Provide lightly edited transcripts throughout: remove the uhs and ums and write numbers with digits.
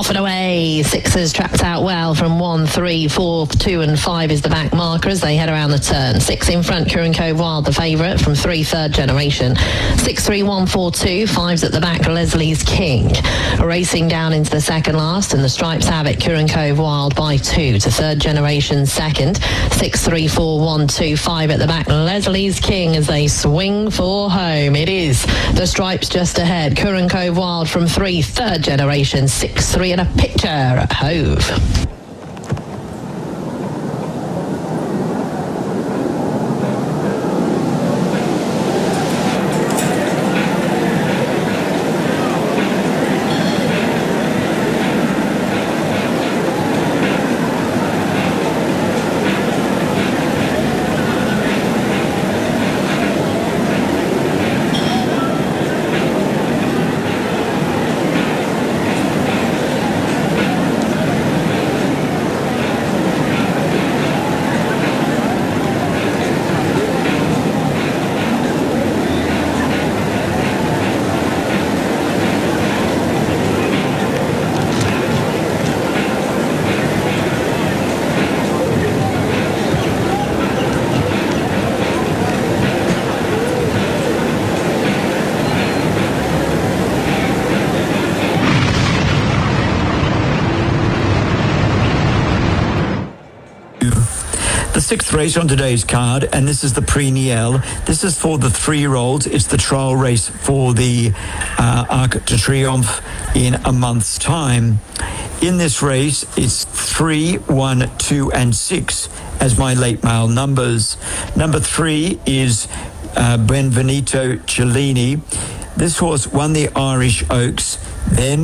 Off and away. Sixers trapped out well from 1, 3, 4, 2 and 5 is the back marker as they head around the turn. 6 in front, Curran Cove Wild, the favourite from 3, third generation. 6, 3, 1, 4, 2. 5's at the back, Leslie's King. Racing down into the second last, and the stripes have it, Curran Cove Wild by 2 to third generation second. 6, 3, 4, 1, 2, 5 at the back, Leslie's King as they swing for home. It is the stripes just ahead. Curran Cove Wild from 3, third generation. 6, 3 and a picture at Hove. Sixth race on today's card, and this is the Prix Niel. This is for the 3-year-olds. It's the trial race for the Arc de Triomphe in a month's time. In this race, it's 3, 1, 2, and 6 as my late mile numbers. Number 3 is Benvenuto Cellini. This horse won the Irish Oaks, then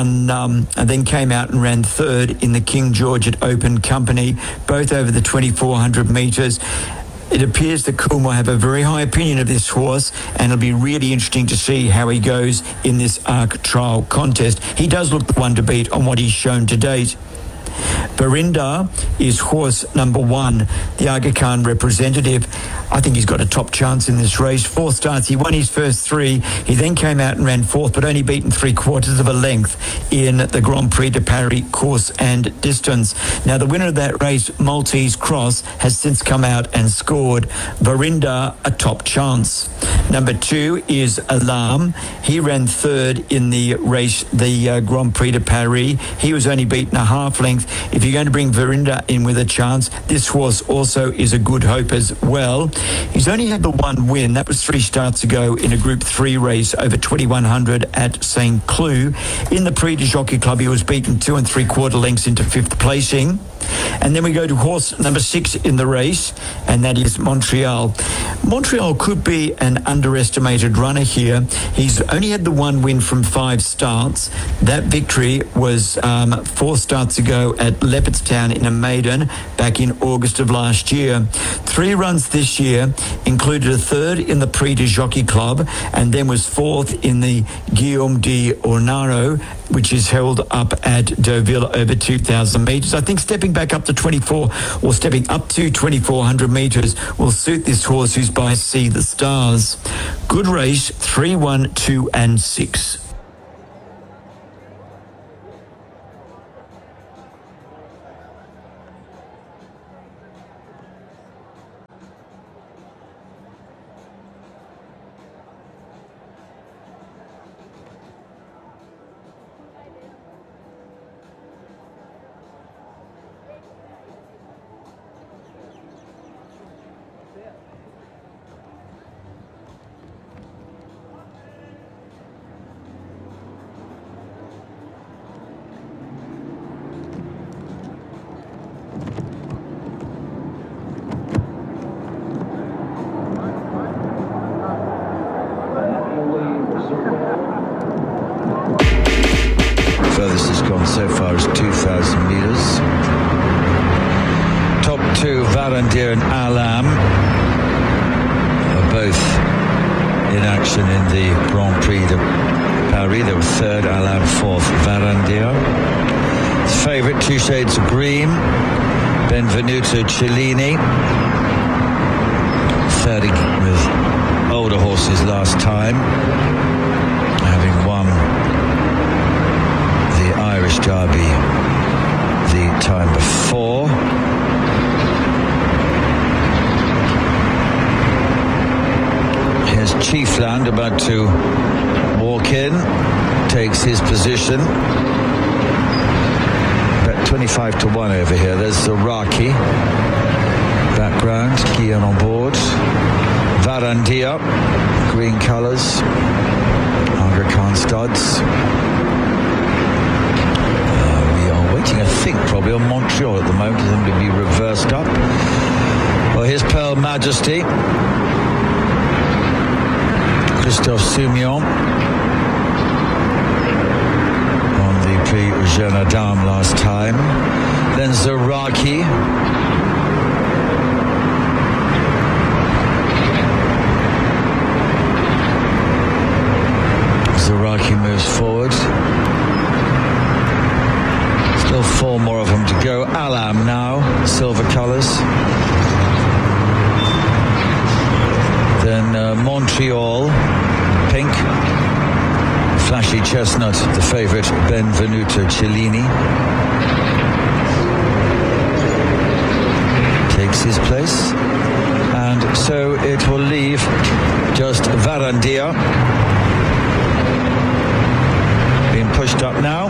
came out and ran third in the King George at Open Company, both over the 2,400 metres. It appears that Coolmore have a very high opinion of this horse, and it'll be really interesting to see how he goes in this Arc Trial contest. He does look the one to beat on what he's shown to date. Verinder is horse number 1, the Aga Khan representative. I think he's got a top chance in this race. 4 starts. He won his first 3. He then came out and ran 4th, but only beaten 3/4 of a length in the Grand Prix de Paris course and distance. Now, the winner of that race, Maltese Cross, has since come out and scored. Verinder, a top chance. Number 2 is Alarm. He ran 3rd in the race, the Grand Prix de Paris. He was only beaten a half length. If you're going to bring Verinder in with a chance, this horse also is a good hope as well. He's only had the one win. That was 3 starts ago in a Group 3 race over 2,100 at St. Cloud. In the Prix de Jockey Club, he was beaten 2 3/4 lengths into 5th placing. And then we go to horse number 6 in the race, and that is Montreal. Montreal could be an underestimated runner here. He's only had the one win from 5 starts. That victory was 4 starts ago at Leopardstown in a maiden back in August of last year. 3 runs this year, included a 3rd in the Prix de Jockey Club, and then was 4th in the Guillaume d'Ornaro, which is held up at Deauville over 2,000 metres. I think stepping back up to 2,400 metres will suit this horse who's by See the Stars. Good race, 3, 1, 2 and 6. Furthest has gone so far as 2,000 metres. Top 2, Varandier and Alam, are both in action in the Grand Prix de Paris. They were 3rd, Alam 4th, Varandier. His favourite, 2 shades of green, Benvenuto Cellini. 3rd with older horses last time, having won the Irish Derby to walk in, takes his position. Bet 25 to 1 over here. There's Zaraki. Background, Guillen on board. Varandia, green colours. Aga Khan studs. We are waiting, I think, probably on Montreal at the moment, for them to be reversed up. Well, here's Pearl Majesty. Christophe Soumillon on the Prix Jeanne Adam last time. Then Zaraki. Zaraki moves forward. Still 4 more of them to go. Alam now, silver colours. Then Montreal, pink. Flashy chestnut, the favourite, Benvenuto Cellini. Takes his place. And so it will leave just Varandia. Being pushed up now.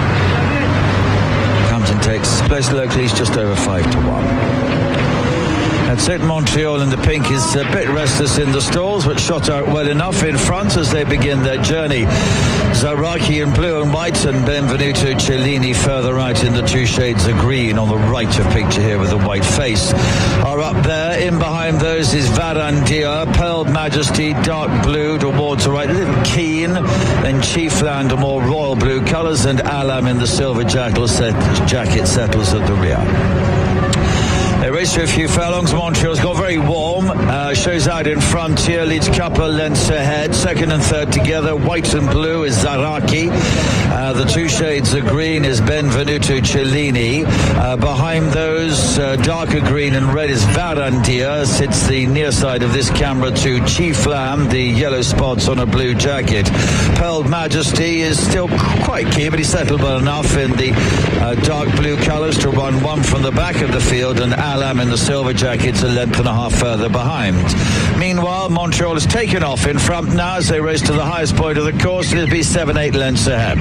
Comes and takes place locally. He's just over 5 to 1. That's it. Montreal in the pink is a bit restless in the stalls, but shot out well enough in front as they begin their journey. Zaraki in blue and white, and Benvenuto Cellini further right in the 2 shades of green on the right of picture here with the white face are up there. In behind those is Varandia, Pearl Majesty, dark blue towards the right, a little Keen, then Chiefland, more royal blue colours, and Alam in the silver jacket settles at the rear. They race for a few furlongs. Montreal's got very warm. Shows out in front here, leads a couple of lengths ahead. Second and third together. White and blue is Zaraki. The 2 shades of green is Benvenuto Cellini. Behind those, darker green and red is Varandia. Sits the near side of this camera to Chief Lamb, the yellow spots on a blue jacket. Pearl Majesty is still quite keen, but he's settled well enough in the dark blue colours to run 1 from the back of the field, and Alam in the silver jackets a length and a half further behind. Meanwhile, Montreal has taken off in front now as they race to the highest point of the course. It'll be 7-8 lengths ahead,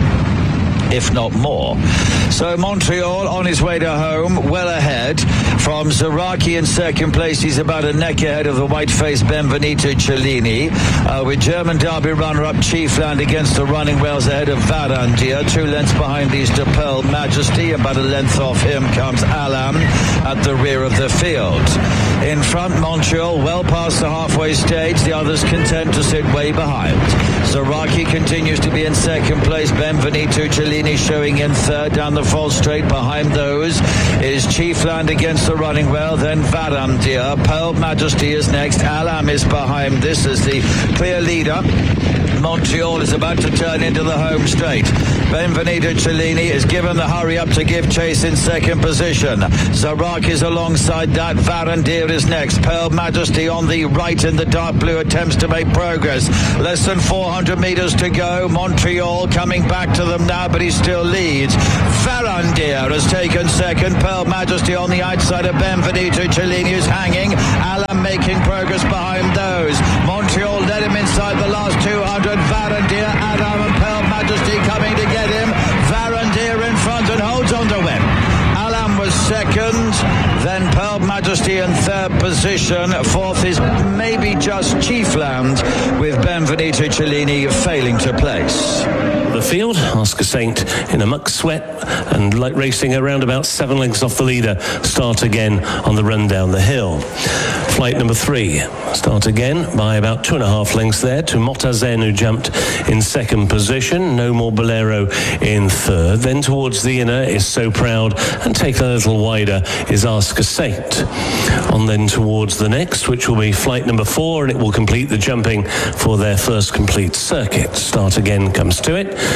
if not more. So Montreal on his way to home, well ahead. From Zaraki in second place, he's about a neck ahead of the white-faced Benvenuto Cellini, with German Derby runner-up Chiefland against the running rails ahead of Varandia. 2 lengths behind these to Pearl Majesty. About a length off him comes Alam at the rear of the field. In front, Montreal well past the halfway stage. The others content to sit way behind. Zaraki continues to be in second place. Benvenuto Cellini showing in third down the false straight. Behind those is Chiefland against the running rail, then Varandia. Pearl Majesty is next. Alam is behind this as the clear leader. Montreal is about to turn into the home straight. Benvenuto Cellini is given the hurry up to give chase in second position. Zaraki is alongside that. Varandia is next. Pearl Majesty on the right in the dark blue attempts to make progress. Less than 400 metres to go. Montreal coming back to them now, but he still leads. Varandia has taken second. Pearl Majesty on the outside of Benvenuto Cellini is hanging. Alam making progress behind those. Montreal led him inside the last 200. Varandia, Adam and Pearl Majesty coming to get him. Varandia in front and holds on to win. Alam was second, then Pearl Majesty in third position. Fourth is maybe just Chiefland, with Benvenuto Cellini failing to place. The field, Oscar Saint in a muck sweat and like racing around about 7 lengths off the leader. Start again on the run down the hill. Flight number 3 start again by about 2.5 lengths there to Motazen, who jumped in second position. No More Bolero in third. Then towards the inner is So Proud, and take a little wider is Oscar Saint. On then towards the next, which will be flight number 4, and it will complete the jumping for their first complete circuit. Start again comes to it.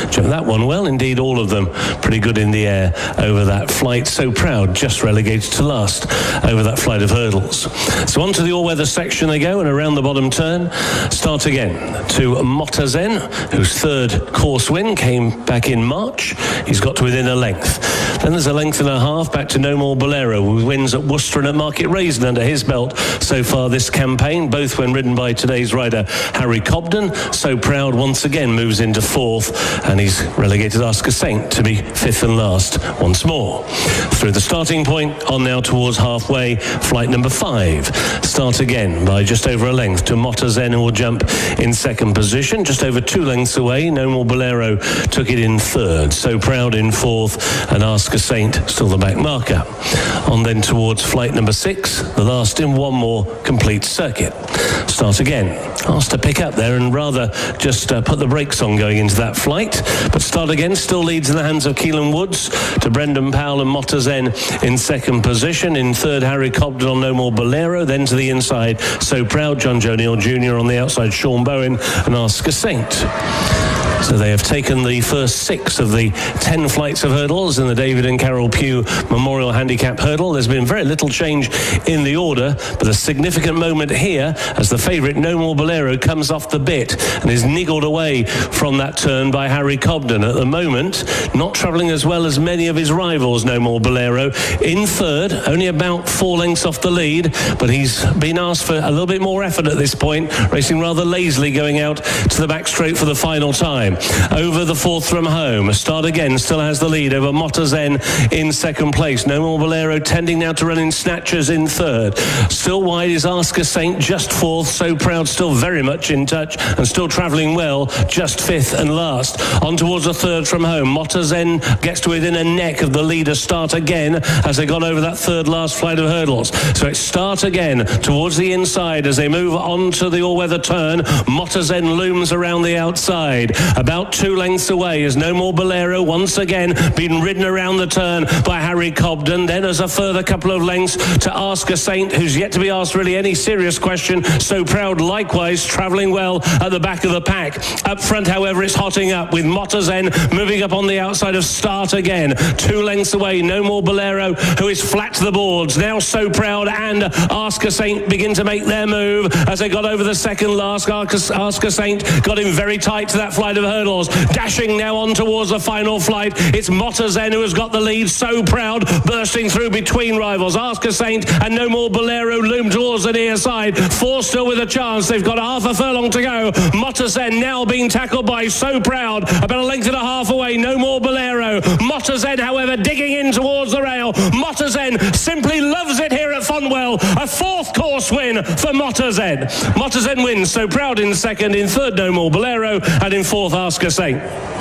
jumped that one well. Indeed, all of them pretty good in the air over that flight. So Proud just relegated to last over that flight of hurdles. So on to the all-weather section they go, and around the bottom turn. Start again to Motazen, whose third course win came back in March. He's got to within a length. Then there's a length and a half back to No More Bolero, who wins at Worcester and at Market Raisin under his belt so far this campaign, both when ridden by today's rider Harry Cobden. So Proud once again moves into fourth, and he's relegated Oscar Saint to be fifth and last once more. Through the starting point, on now towards halfway, flight number 5. Start again by just over a length to Motazen, who will jump in second position. Just over 2 lengths away, No More Bolero took it in third. So Proud in fourth, and Oscar Saint still the back marker. On then towards flight number 6, the last in one more complete circuit. Start again. Asked to pick up there and rather just put the brakes on going into that flight. But Start Again still leads in the hands of Keelan Woods to Brendan Powell and Motazen in second position. In third, Harry Cobden on No More Bolero. Then to the inside, So Proud, John Joe Neal Jr. on the outside, Sean Bowen and Oscar Saint. So they have taken the first 6 of the 10 flights of hurdles in the David and Carol Pugh Memorial Handicap Hurdle. There's been very little change in the order, but a significant moment here as the favourite No More Bolero comes off the bit and is niggled away from that turn by Harry Cobden. At the moment, not travelling as well as many of his rivals, No More Bolero. In third, only about 4 lengths off the lead, but he's been asked for a little bit more effort at this point, racing rather lazily, going out to the back straight for the final time. Over the fourth from home, Start Again still has the lead over Motazen in second place. No More Bolero tending now to run in snatchers in third. Still wide is Oscar Saint, just fourth. So Proud still very much in touch and still travelling well, just fifth and last. On towards the third from home, Motazen gets to within a neck of the leader Start Again as they got over that third last flight of hurdles. So it's Start Again towards the inside as they move on to the all-weather turn. Motazen looms around the outside. About 2 lengths away is No More Bolero once again been ridden around the turn by Harry Cobden. Then as a further couple of lengths to Oscar Saint, who's yet to be asked really any serious question. So Proud likewise travelling well at the back of the pack. Up front, however, it's hotting up with Motazen moving up on the outside of Start Again. 2 lengths away, No More Bolero, who is flat to the boards. Now So Proud and Oscar Saint begin to make their move as they got over the second last. Oscar Saint got in very tight to that flight of hurdles. Dashing now on towards the final flight. It's Motazen who has got the lead. So Proud bursting through between rivals. Oscar Saint and No More Bolero loom towards the near side. 4 still with a chance. They've got half a furlong to go. Motazen now being tackled by So Proud. About a length and a half away. No More Bolero. Motazen, however, digging in towards the rail. Motazen simply loves it here at Fonwell. A 4th course win for Motazen. Motazen wins. So Proud in second. In third, No More Bolero. And in fourth, Oscar Saint.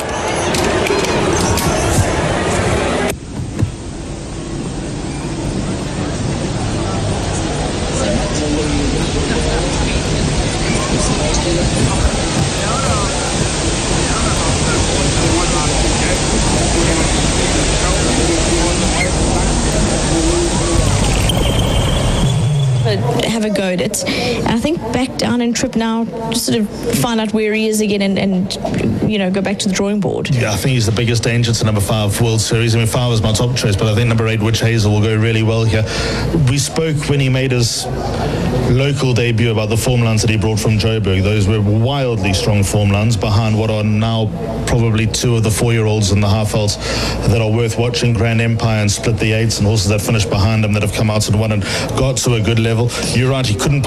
Have a go at it. I think back down and trip now, just sort of find out where he is again and you know, go back to the drawing board. Yeah, I think he's the biggest danger to number 5 World Series. I mean, 5 was my top choice, but I think number 8 Witch Hazel will go really well here. We spoke when he made his local debut about the form lines that he brought from Joburg. Those were wildly strong form lines behind what are now probably 2 of the 4-year-olds in the half-elts that are worth watching. Grand Empire and Split the Eights, and horses that finished behind him that have come out and won and got to a good level. You're right, he couldn't